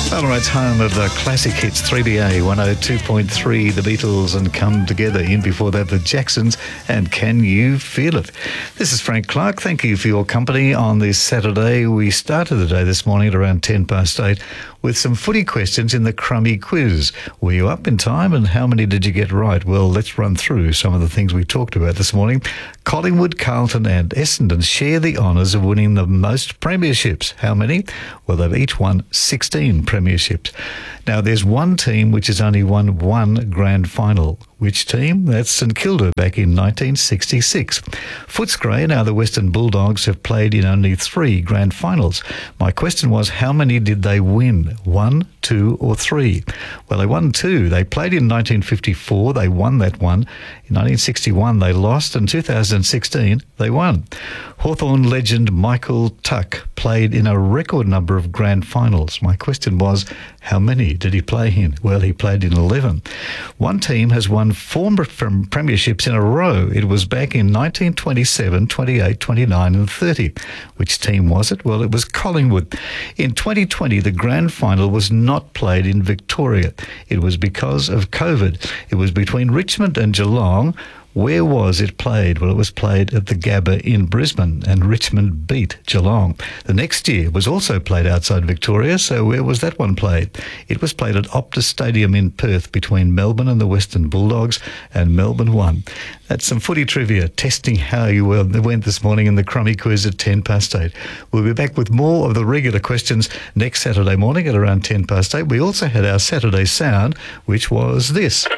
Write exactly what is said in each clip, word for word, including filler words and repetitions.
Ballarat's home of the classic hits, three B A one oh two point three, The Beatles and Come Together. In before that, the Jacksons and Can You Feel It? This is Frank Clark. Thank you for your company on this Saturday. We started the day this morning at around ten past eight with some footy questions in the Crummy Quiz. Were you up in time and how many did you get right? Well, let's run through some of the things we talked about this morning. Collingwood, Carlton and Essendon share the honours of winning the most premierships. How many? Well, they've each won sixteen premierships. Now, there's one team which has only won one grand final. Which team? That's St Kilda back in nineteen sixty-six. Footscray, now the Western Bulldogs, have played in only three grand finals. My question was, how many did they win? One, two or three? Well, they won two. They played in nineteen fifty-four. They won that one. In nineteen sixty-one, they lost. In two thousand sixteen, they won. Hawthorn legend Michael Tuck played in a record number of grand finals. My question was, how many did he play in? Well, he played in eleven. One team has won four from premierships in a row. It was back in nineteen twenty-seven, twenty-eight, twenty-nine and thirty. Which team was it? Well, it was Collingwood. In twenty twenty, the grand final was not played in Victoria. It was because of COVID. It was between Richmond and Geelong. Where was it played? Well, it was played at the Gabba in Brisbane, and Richmond beat Geelong. The next year was also played outside Victoria, so where was that one played? It was played at Optus Stadium in Perth between Melbourne and the Western Bulldogs, and Melbourne won. That's some footy trivia, testing how you went this morning in the Crummy Quiz at ten past eight. We'll be back with more of the regular questions next Saturday morning at around ten past eight. We also had our Saturday sound, which was this.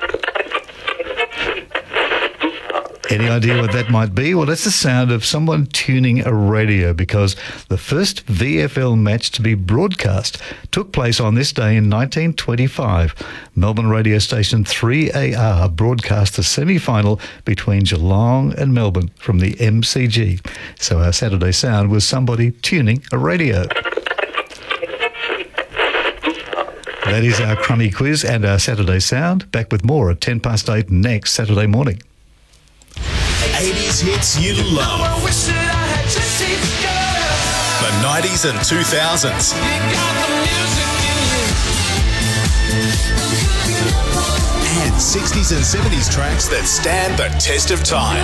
Any idea what that might be? Well, that's the sound of someone tuning a radio, because the first V F L match to be broadcast took place on this day in nineteen twenty-five. Melbourne radio station three A R broadcast the semi-final between Geelong and Melbourne from the M C G. So our Saturday sound was somebody tuning a radio. That is our Crummy Quiz and our Saturday sound. Back with more at ten past eight next Saturday morning. eighties hits you love. The nineties and two thousands. And sixties and seventies tracks that stand the test of time.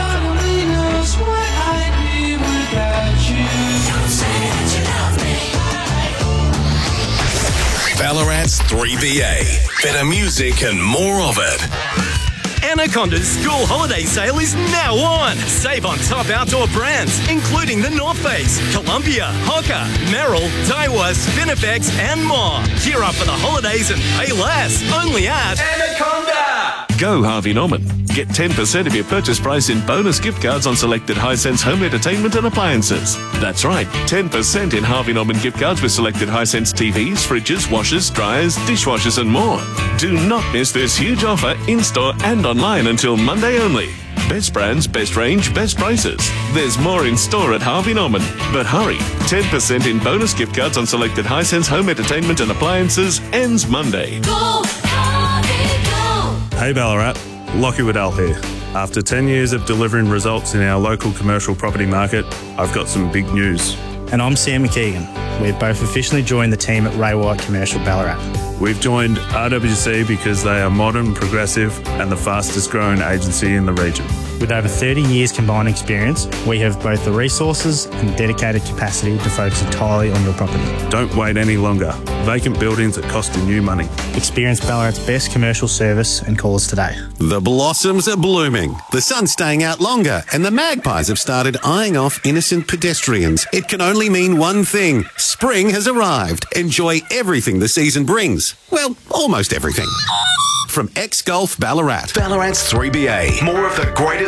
Ballarat's three B A. Better music and more of it. Anaconda's school holiday sale is now on. Save on top outdoor brands, including the North Face, Columbia, Hoka, Merrill, Daiwa, Spinifex, and more. Gear up for the holidays and pay less. Only at Anaconda. Go Harvey Norman. Get ten percent of your purchase price in bonus gift cards on selected Hisense home entertainment and appliances. That's right, ten percent in Harvey Norman gift cards with selected Hisense T Vs, fridges, washers, dryers, dishwashers and more. Do not miss this huge offer in-store and online until Monday only. Best brands, best range, best prices. There's more in store at Harvey Norman. But hurry, ten percent in bonus gift cards on selected Hisense home entertainment and appliances ends Monday. Go, Harvey, go. Hey Ballarat, Lockie Waddell here. After ten years of delivering results in our local commercial property market, I've got some big news. And I'm Sam McKeegan. We've both officially joined the team at Ray White Commercial Ballarat. We've joined R W C because they are modern, progressive and the fastest growing agency in the region. With over thirty years combined experience, we have both the resources and dedicated capacity to focus entirely on your property. Don't wait any longer. Vacant buildings are costing you money. Experience Ballarat's best commercial service and call us today. The blossoms are blooming, the sun's staying out longer, and the magpies have started eyeing off innocent pedestrians. It can only mean one thing. Spring has arrived. Enjoy everything the season brings. Well, almost everything. From X Golf Ballarat. Ballarat's three B A. More of the greatest